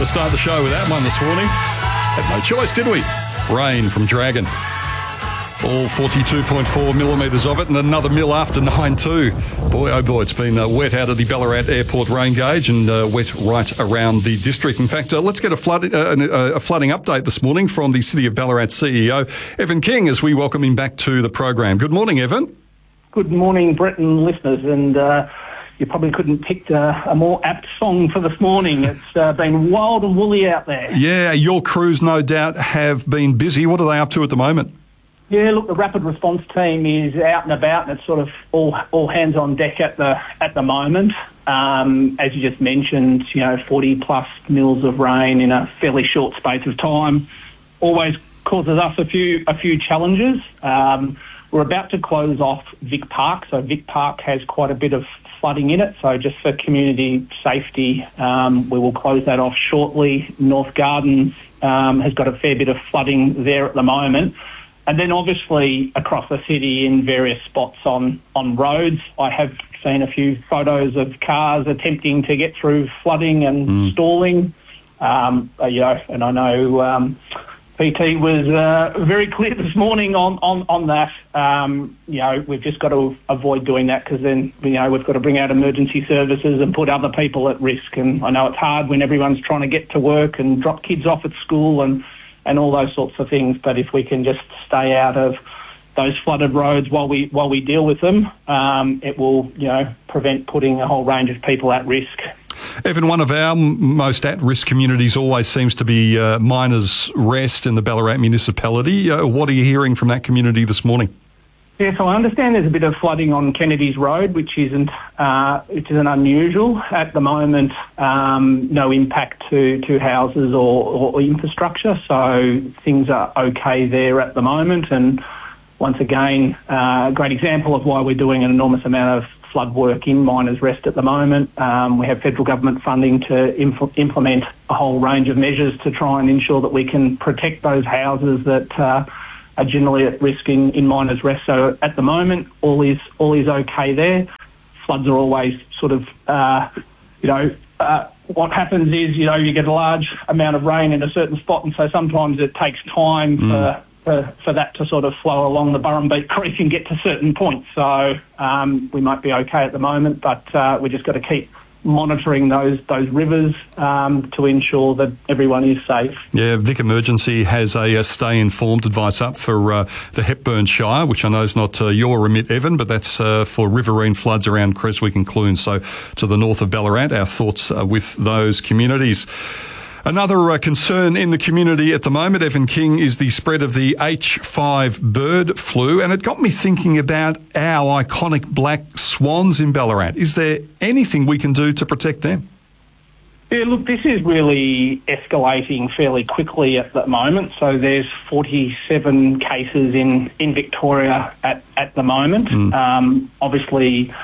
to start the show with that one this morning. Had no choice, did we? Rain from Dragon. All 42.4 millimetres of it, and another mil after 9 too. Boy, oh boy, it's been wet out of the Ballarat Airport rain gauge and wet right around the district. In fact, let's get a flooding update this morning from the City of Ballarat CEO, Evan King, as we welcome him back to the program. Good morning, Evan. Good morning, Brett and listeners, and you probably couldn't pick a more apt song for this morning. It's been wild and woolly out there. Yeah, your crews no doubt have been busy. What are they up to at the moment? Yeah, look, the rapid response team is out and about, and it's sort of all hands on deck at the moment. As you just mentioned, 40 plus mils of rain in a fairly short space of time always causes us a few challenges. We're about to close off Vic Park, so Vic Park has quite a bit of flooding in it. So just for community safety, we will close that off shortly. North Gardens has got a fair bit of flooding there at the moment. And then obviously across the city in various spots on roads. I have seen a few photos of cars attempting to get through flooding and stalling. And I know PT was very clear this morning on that. We've just got to avoid doing that because then, we've got to bring out emergency services and put other people at risk. And I know it's hard when everyone's trying to get to work and drop kids off at school and all those sorts of things. But if we can just stay out of those flooded roads while we deal with them, it will, prevent putting a whole range of people at risk. Evan, one of our most at-risk communities always seems to be Miners Rest in the Ballarat municipality. What are you hearing from that community this morning? Yeah, so I understand there's a bit of flooding on Kennedy's Road, which isn't unusual at the moment. No impact to houses or infrastructure, so things are okay there at the moment. And once again, a great example of why we're doing an enormous amount of flood work in Miners Rest at the moment. We have federal government funding to implement a whole range of measures to try and ensure that we can protect those houses that are generally at risk in Miners Rest. So at the moment, all is okay there. Floods are always sort of, what happens is, you get a large amount of rain in a certain spot, and so sometimes it takes time for that to sort of flow along the Burrumbeet Creek and get to certain points. So we might be okay at the moment, but we just got to keep monitoring those rivers to ensure that everyone is safe. Yeah, Vic Emergency has a stay informed advice up for the Hepburn Shire, which I know is not your remit, Evan, but that's for riverine floods around Creswick and Clune. So to the north of Ballarat, our thoughts with those communities. Another concern in the community at the moment, Evan King, is the spread of the H5 bird flu, and it got me thinking about our iconic black swans in Ballarat. Is there anything we can do to protect them? Yeah, look, this is really escalating fairly quickly at the moment. So there's 47 cases in Victoria at the moment. Obviously,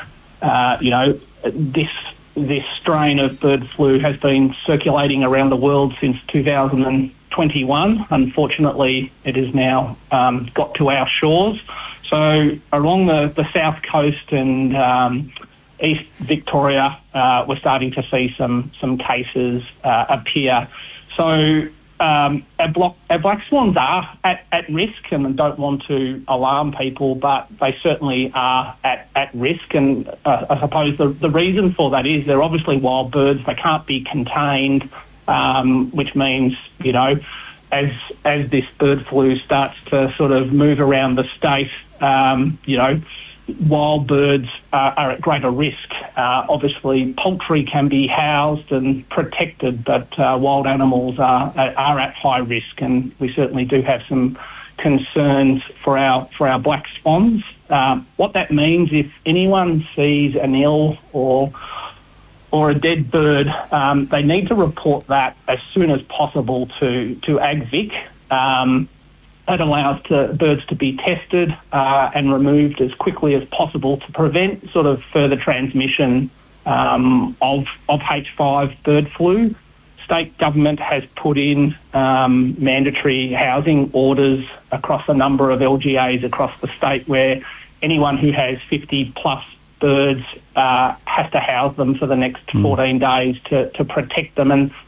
this strain of bird flu has been circulating around the world since 2021. Unfortunately, it has now got to our shores. So along the south coast and East Victoria, we're starting to see some cases appear. So our black swans are at risk, and I don't want to alarm people, but they certainly are at risk. And I suppose the reason for that is they're obviously wild birds. They can't be contained, which means, as this bird flu starts to sort of move around the state, wild birds are at greater risk. Obviously, poultry can be housed and protected, but wild animals are at high risk, and we certainly do have some concerns for our black swans. What that means, if anyone sees an ill or a dead bird, they need to report that as soon as possible to AgVic. That allows birds to be tested and removed as quickly as possible to prevent sort of further transmission of H5 bird flu. State government has put in mandatory housing orders across a number of LGAs across the state where anyone who has 50 plus birds has to house them for the next 14 days to protect them. And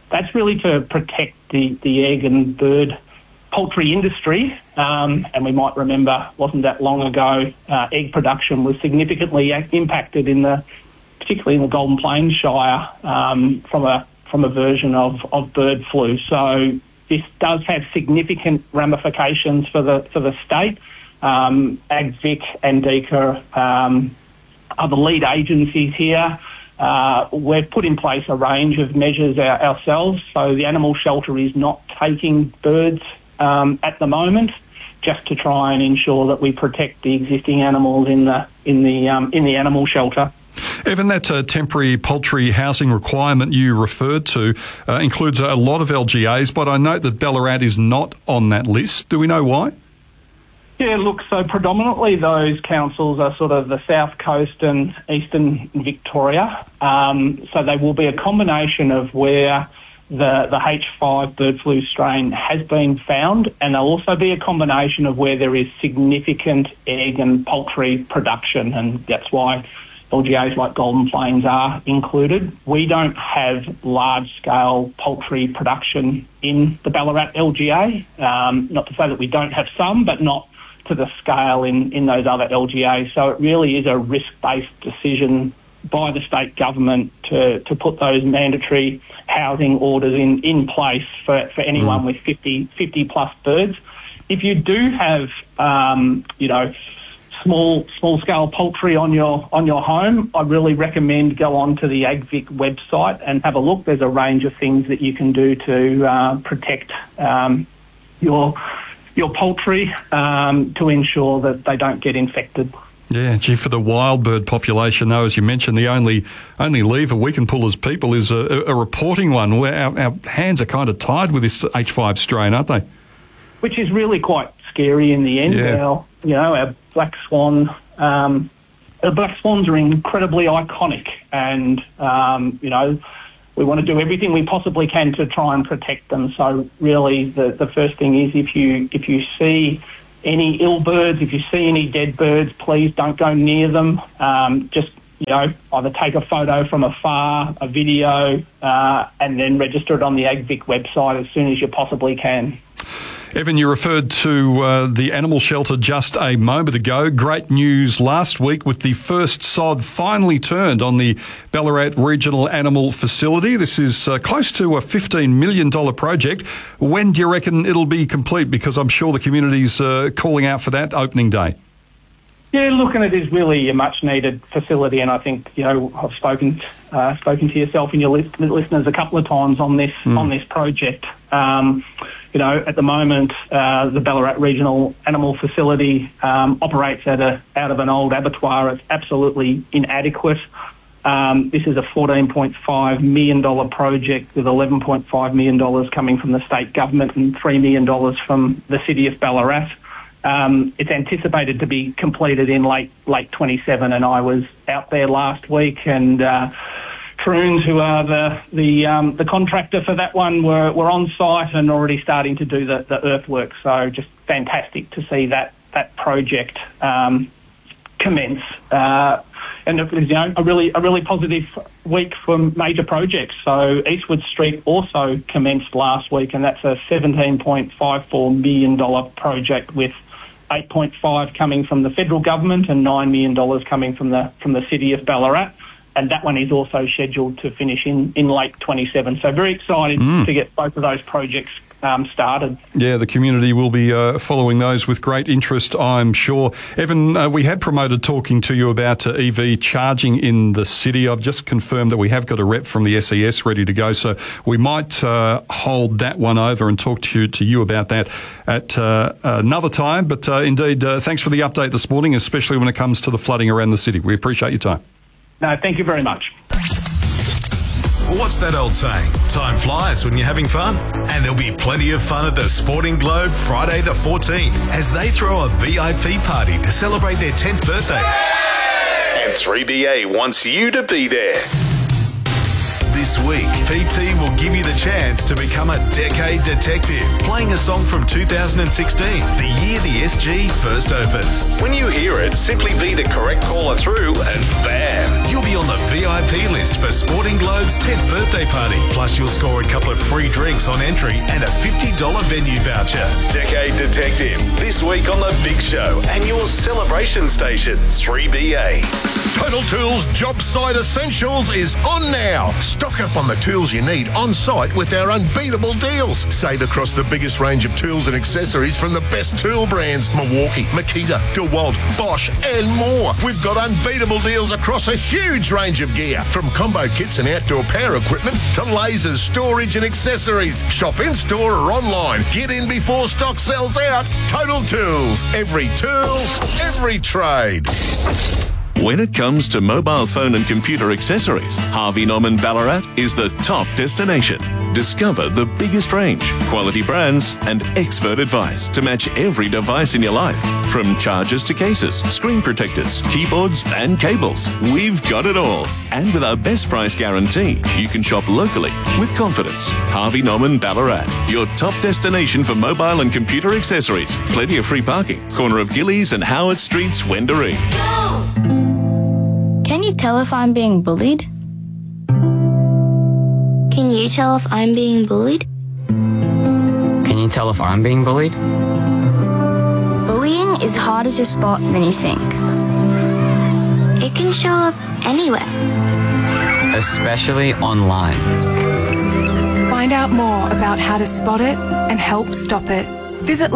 that's really to protect the egg and bird poultry industry. And we might remember, wasn't that long ago, egg production was significantly impacted particularly in the Golden Plains Shire, from a version of bird flu. So this does have significant ramifications for the state. AgVic and DECA are the lead agencies here. We've put in place a range of measures ourselves. So the animal shelter is not taking birds at the moment, just to try and ensure that we protect the existing animals in the animal shelter. Evan, that temporary poultry housing requirement you referred to includes a lot of LGAs, but I note that Ballarat is not on that list. Do we know why? Yeah, look, so predominantly those councils are sort of the South Coast and Eastern Victoria. So they will be a combination of where the H5 bird flu strain has been found, and they'll also be a combination of where there is significant egg and poultry production, and that's why LGAs like Golden Plains are included. We don't have large-scale poultry production in the Ballarat LGA. Not to say that we don't have some, but not to the scale in those other LGAs. So it really is a risk-based decision by the state government to put those mandatory housing orders in place for anyone with 50 plus birds. If you do have, small scale poultry on your home, I really recommend go on to the AgVic website and have a look. There's a range of things that you can do to protect your poultry to ensure that they don't get infected. Yeah, gee, for the wild bird population, though, as you mentioned, the only lever we can pull as people is a reporting one, where our hands are kind of tied with this H5 strain, aren't they? Which is really quite scary in the end. Yeah. Our black swan, the black swans are incredibly iconic, and we want to do everything we possibly can to try and protect them. So really, the first thing is if you see any ill birds, if you see any dead birds, please don't go near them. Just either take a photo from afar, a video, and then register it on the AgVic website as soon as you possibly can. Evan, you referred to the animal shelter just a moment ago. Great news last week with the first sod finally turned on the Ballarat Regional Animal Facility. This is close to a $15 million project. When do you reckon it'll be complete? Because I'm sure the community's calling out for that opening day. Yeah, look, and it is really a much-needed facility, and I think I've spoken to yourself and your listeners a couple of times on this project. At the moment, the Ballarat Regional Animal Facility operates out of an old abattoir. It's absolutely inadequate. This is a $14.5 million project with $11.5 million coming from the state government and $3 million from the city of Ballarat. It's anticipated to be completed in late 27, and I was out there last week, and Troons, who are the contractor for that one, were on site and already starting to do the earthwork. So just fantastic to see that project commence. And it was a really positive week for major projects. So Eastwood Street also commenced last week, and that's a $17.54 million project with $8.5 coming from the federal government and $9 million coming from the city of Ballarat. And that one is also scheduled to finish in late 27. So very excited to get both of those projects started. Yeah, the community will be following those with great interest, I'm sure. Evan, we had promoted talking to you about EV charging in the city. I've just confirmed that we have got a rep from the SES ready to go, so we might hold that one over and talk to you about that at another time. But indeed, thanks for the update this morning, especially when it comes to the flooding around the city. We appreciate your time. No, thank you very much. What's that old saying? Time flies when you're having fun. And there'll be plenty of fun at the Sporting Globe Friday the 14th as they throw a VIP party to celebrate their 10th birthday. And 3BA wants you to be there. This week, PT will give you the chance to become a decade detective, playing a song from 2016, the year the SG first opened. When you hear it, simply be the correct caller through and bam, you'll be on the VIP list for Sporting Globe's 10th birthday party. Plus, you'll score a couple of free drinks on entry and a $50 venue voucher. Decade Detective, this week on The Big Show and your celebration station, 3BA. Total Tools Job Site Essentials is on now. Stock up on the tools you need on site with our unbeatable deals. Save across the biggest range of tools and accessories from the best tool brands, Milwaukee, Makita, DeWalt, Bosch and more. We've got unbeatable deals across a huge range of gear, from combo kits and outdoor power equipment to lasers, storage and accessories. Shop in store or online. Get in before stock sells out. Total Tools. Every tool, every trade. When it comes to mobile phone and computer accessories, Harvey Norman Ballarat is the top destination. Discover the biggest range, quality brands, and expert advice to match every device in your life. From chargers to cases, screen protectors, keyboards, and cables, we've got it all. And with our best price guarantee, you can shop locally with confidence. Harvey Norman Ballarat, your top destination for mobile and computer accessories. Plenty of free parking. Corner of Gillies and Howard Streets, Wendouree. Can you tell if I'm being bullied? Can you tell if I'm being bullied? Can you tell if I'm being bullied? Bullying is harder to spot than you think. It can show up anywhere. Especially online. Find out more about how to spot it and help stop it. Visit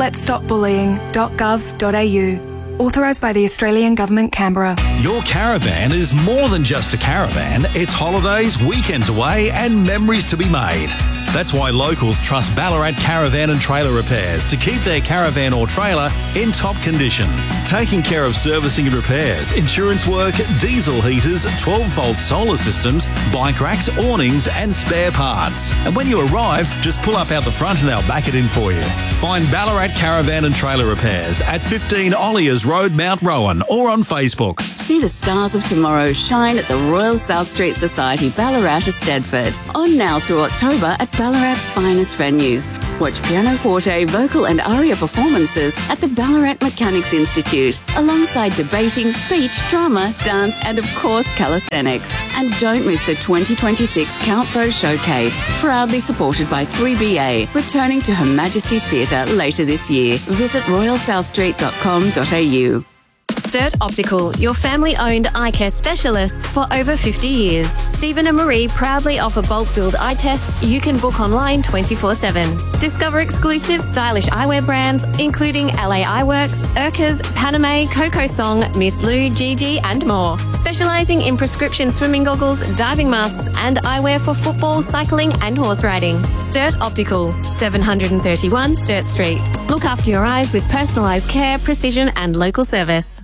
letsstopbullying.gov.au. Authorised by the Australian Government, Canberra. Your caravan is more than just a caravan. It's holidays, weekends away and memories to be made. That's why locals trust Ballarat Caravan and Trailer Repairs to keep their caravan or trailer in top condition. Taking care of servicing and repairs, insurance work, diesel heaters, 12-volt solar systems, bike racks, awnings and spare parts. And when you arrive, just pull up out the front and they'll back it in for you. Find Ballarat Caravan and Trailer Repairs at 15 Olliers Road, Mount Rowan, or on Facebook. See the stars of tomorrow shine at the Royal South Street Society, Ballarat, Stedford. On now through October at Ballarat's finest venues. Watch pianoforte, vocal and aria performances at the Ballarat Mechanics Institute, alongside debating, speech, drama, dance and of course calisthenics. And don't miss the 2026 Count Pro Showcase, proudly supported by 3BA, returning to Her Majesty's Theatre later this year. Visit royalsouthstreet.com.au. Sturt Optical, your family-owned eye care specialists for over 50 years. Stephen and Marie proudly offer bulk billed eye tests you can book online 24/7. Discover exclusive stylish eyewear brands including LA Eyeworks, Urkers, Paname, Coco Song, Miss Lou, Gigi and more. Specialising in prescription swimming goggles, diving masks and eyewear for football, cycling and horse riding. Sturt Optical, 731 Sturt Street. Look after your eyes with personalised care, precision and local service.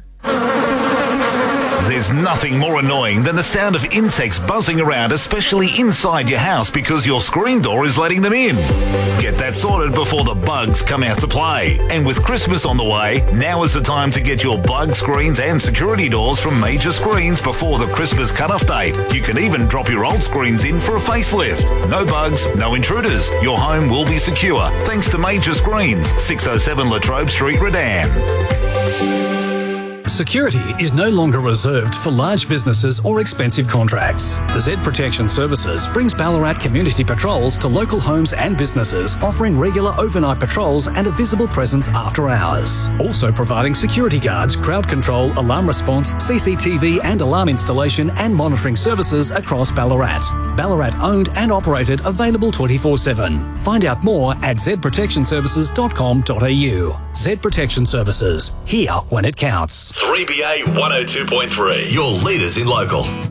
There's nothing more annoying than the sound of insects buzzing around, especially inside your house because your screen door is letting them in. Get that sorted before the bugs come out to play. And with Christmas on the way, now is the time to get your bug screens and security doors from Major Screens before the Christmas cut-off date. You can even drop your old screens in for a facelift. No bugs, no intruders. Your home will be secure thanks to Major Screens, 607 Latrobe Street, Redan. Security is no longer reserved for large businesses or expensive contracts. Z Protection Services brings Ballarat community patrols to local homes and businesses, offering regular overnight patrols and a visible presence after hours. Also providing security guards, crowd control, alarm response, CCTV and alarm installation and monitoring services across Ballarat. Ballarat owned and operated, available 24/7. Find out more at zprotectionservices.com.au. Z Protection Services, here when it counts. 3BA 102.3, your leaders in local.